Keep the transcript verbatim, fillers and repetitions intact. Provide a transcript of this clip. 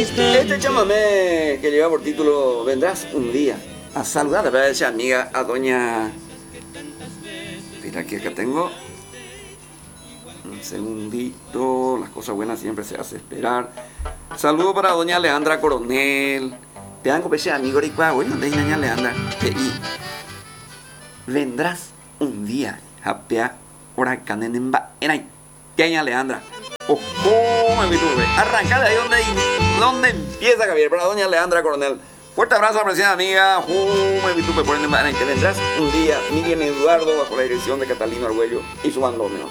Este chamamé que lleva por título Vendrás un día a saludar a esa amiga, a doña... Mira que acá tengo un segundito, las cosas buenas siempre se hace esperar. Saludo para doña Leandra Coronel. Te dan con ese amigo de Icua, ¿dónde es doña Leandra? Y vendrás un día, japea, huracán en emba, en ahí, doña Leandra. Oh, ¿cómo me tuve? Arrancar de ahí donde, donde empieza Javier, para doña Leandra Coronel. Fuerte abrazo, apreciada amiga. Oh, me tuve por en emba, en ahí, te vendrás un día, Miguel Eduardo, bajo la dirección de Catalino Arguello y su bandoneón.